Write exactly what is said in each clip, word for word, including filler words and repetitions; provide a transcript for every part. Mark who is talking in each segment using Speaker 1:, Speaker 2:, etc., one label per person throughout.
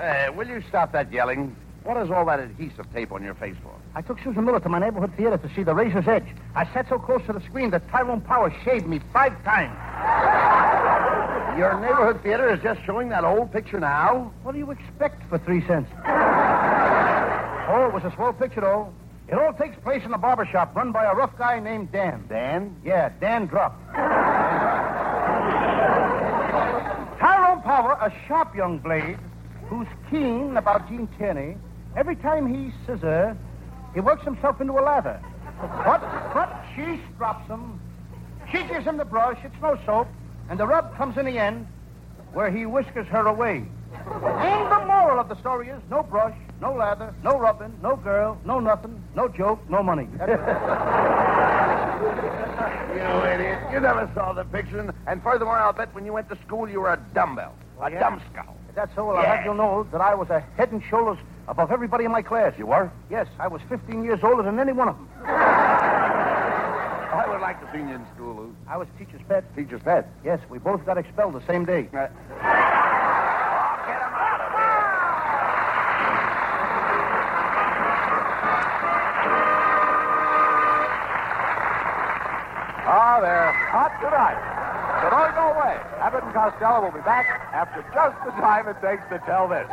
Speaker 1: Hey, will you stop that yelling? What is all that adhesive tape on your face for?
Speaker 2: I took Susan Miller to my neighborhood theater to see The Razor's Edge. I sat so close to the screen that Tyrone Power shaved me five times.
Speaker 1: Your neighborhood theater is just showing that old picture now?
Speaker 2: What do you expect for three cents? Oh, it was a swell picture, though. It all takes place in a barber shop run by a rough guy named Dan.
Speaker 1: Dan?
Speaker 2: Yeah, Dan Drupp. Tyrone Power, a sharp young blade who's keen about Gene Tierney. Every time he scissor, he works himself into a lather. But, but she strops him. She gives him the brush. It's no soap. And the rub comes in the end, where he whiskers her away. And the moral of the story is no brush, no lather, no rubbing, no girl, no nothing, no joke, no money.
Speaker 1: You idiot. You never saw the picture. And furthermore, I'll bet when you went to school, you were a dumbbell. A
Speaker 2: Yeah.
Speaker 1: dumbskull.
Speaker 2: If that's so, I'll
Speaker 1: Yeah.
Speaker 2: have you know that I was a head and shoulders above everybody in my class.
Speaker 1: You were?
Speaker 2: Yes, I was fifteen years older than any one of them.
Speaker 1: I would like to see you in school, Lou.
Speaker 2: I was teacher's pet.
Speaker 1: Teacher's pet.
Speaker 2: Yes, we both got expelled the same day.
Speaker 1: Uh,
Speaker 3: Ah, they're hot tonight. So don't go away. Abbott and Costello will be back after just the time it takes to tell this.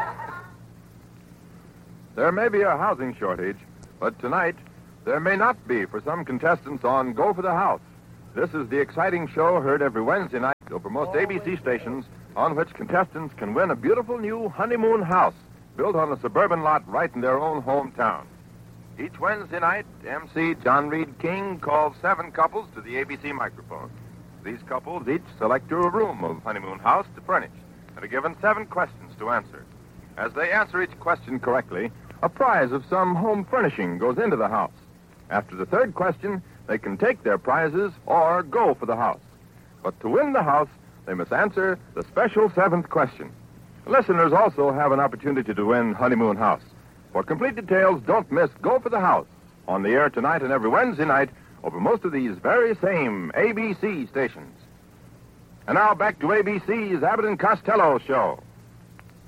Speaker 4: There may be a housing shortage, but tonight there may not be for some contestants on Go for the House. This is the exciting show heard every Wednesday night over most A B C stations, on which contestants can win a beautiful new honeymoon house built on a suburban lot right in their own hometown. Each Wednesday night, M C John Reed King calls seven couples to the A B C microphone. These couples each select a room of honeymoon house to furnish and are given seven questions to answer. As they answer each question correctly, a prize of some home furnishing goes into the house. After the third question, they can take their prizes or go for the house. But to win the house, they must answer the special seventh question. Listeners also have an opportunity to win Honeymoon House. For complete details, don't miss Go for the House, on the air tonight and every Wednesday night over most of these very same A B C stations. And now back to A B C's Abbott and Costello show.